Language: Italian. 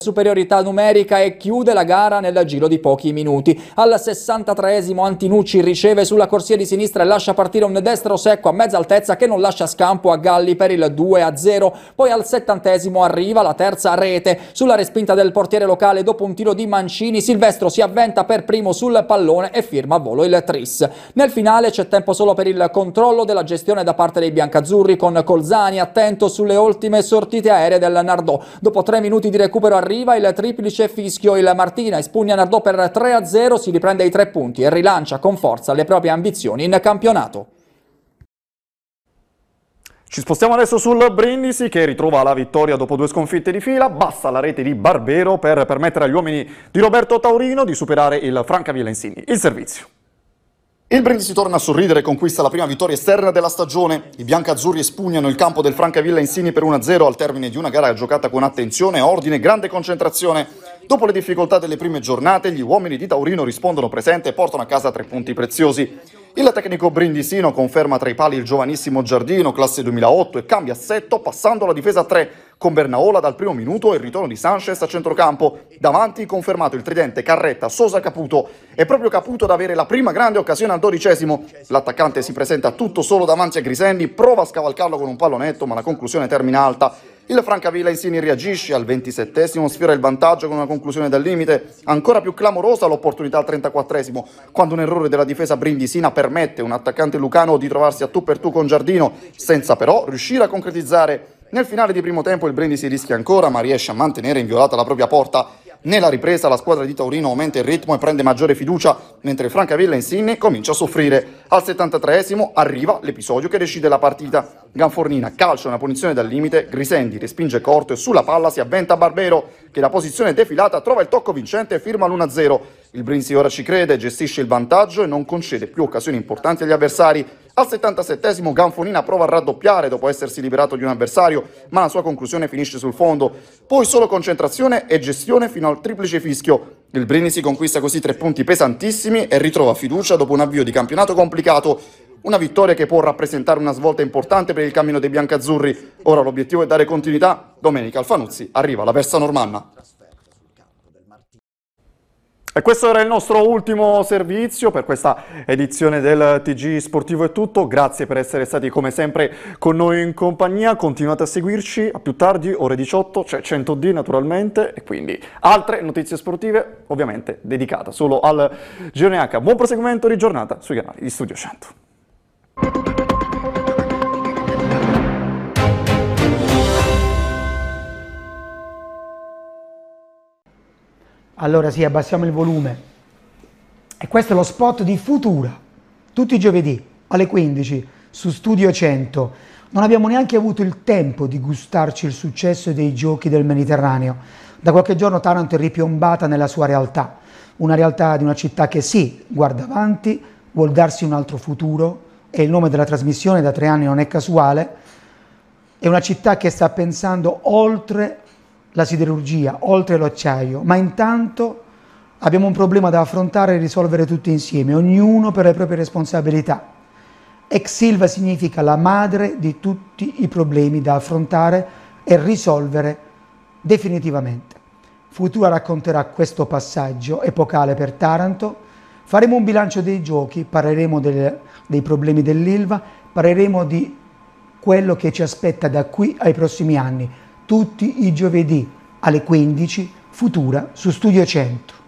superiorità numerica e chiude la gara nel giro di pochi minuti. Al 63esimo Antinucci riceve sulla corsia di sinistra e lascia partire un destro secco a mezza altezza che non lascia scampo a Galli per il 2-0. Poi al 70esimo arriva la terza rete. Sulla respinta del portiere locale dopo un tiro di Mancini, Silvestro si avventa per primo sul pallone e firma a volo il tris. Nel finale c'è tempo solo per il controllo della gestione da parte dei biancazzurri, con Colzani attento sulle ultime sortite aeree del Nardò. Dopo 3 minuti di recupero arriva il triplice fischio, il Martina espugna Nardò per 3-0, si riprende i 3 punti e rilancia con forza le proprie ambizioni in campionato. Ci spostiamo adesso sul Brindisi, che ritrova la vittoria dopo 2 sconfitte di fila. Basta la rete di Barbero per permettere agli uomini di Roberto Taurino di superare il Francavilla Insigni. Il servizio. Il Brindisi torna a sorridere e conquista la prima vittoria esterna della stagione. I biancazzurri espugnano il campo del Francavilla Insigni per 1-0 al termine di una gara giocata con attenzione, ordine e grande concentrazione. Dopo le difficoltà delle prime giornate, gli uomini di Taurino rispondono presente e portano a casa 3 punti preziosi. Il tecnico brindisino conferma tra i pali il giovanissimo Giardino, classe 2008, e cambia assetto passando alla difesa a 3, con Bernaola dal primo minuto e il ritorno di Sanchez a centrocampo. Davanti confermato il tridente Carretta, Sosa, Caputo. È proprio Caputo ad avere la prima grande occasione al 12esimo. L'attaccante si presenta tutto solo davanti a Grisendi, prova a scavalcarlo con un pallonetto, ma la conclusione termina alta. Il Francavilla Insigni reagisce, al 27esimo sfiora il vantaggio con una conclusione dal limite. Ancora più clamorosa l'opportunità al 34esimo, quando un errore della difesa brindisina permette a un attaccante lucano di trovarsi a tu per tu con Giardino, senza però riuscire a concretizzare. Nel finale di primo tempo il Brindisi rischia ancora, ma riesce a mantenere inviolata la propria porta. Nella ripresa la squadra di Taurino aumenta il ritmo e prende maggiore fiducia, mentre il Francavilla Insigni comincia a soffrire. Al 73esimo arriva l'episodio che decide la partita. Ganfornina calcia una punizione dal limite, Grisendi respinge corto e sulla palla si avventa Barbero, che da posizione defilata trova il tocco vincente e firma l'1-0. Il Brindisi ora ci crede, gestisce il vantaggio e non concede più occasioni importanti agli avversari. Al 77esimo Ganfonina prova a raddoppiare dopo essersi liberato di un avversario, ma la sua conclusione finisce sul fondo. Poi solo concentrazione e gestione fino al triplice fischio. Il Brindisi conquista così 3 punti pesantissimi e ritrova fiducia dopo un avvio di campionato complicato. Una vittoria che può rappresentare una svolta importante per il cammino dei biancazzurri. Ora l'obiettivo è dare continuità. Domenica Alfanuzzi arriva alla Versa Normanna. E questo era il nostro ultimo servizio per questa edizione del TG Sportivo è tutto. Grazie per essere stati come sempre con noi in compagnia. Continuate a seguirci, a più tardi, ore 18, c'è 100D naturalmente, e quindi altre notizie sportive ovviamente dedicate solo al Girone H. Buon proseguimento di giornata sui canali di Studio 100. Allora sì, abbassiamo il volume. E questo è lo spot di Futura, tutti i giovedì alle 15 su Studio 100. Non abbiamo neanche avuto il tempo di gustarci il successo dei giochi del Mediterraneo. Da qualche giorno Taranto è ripiombata nella sua realtà, una realtà di una città che sì, guarda avanti, vuol darsi un altro futuro, e il nome della trasmissione da 3 anni non è casuale. È una città che sta pensando oltre la siderurgia, oltre l'acciaio, ma intanto abbiamo un problema da affrontare e risolvere tutti insieme, ognuno per le proprie responsabilità. Ex Ilva significa la madre di tutti i problemi da affrontare e risolvere definitivamente. Futura racconterà questo passaggio epocale per Taranto, faremo un bilancio dei giochi, parleremo dei problemi dell'Ilva, parleremo di quello che ci aspetta da qui ai prossimi anni, tutti i giovedì alle 15, Futura su Studio 100.